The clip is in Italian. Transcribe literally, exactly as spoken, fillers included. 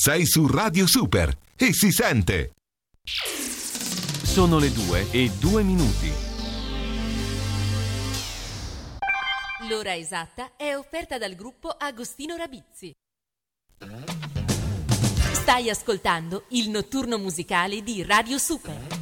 Sei su Radio Super e si sente. Sono le due e due minuti. L'ora esatta è offerta dal gruppo Agostino Rabizzi. Stai ascoltando il notturno musicale di Radio Super.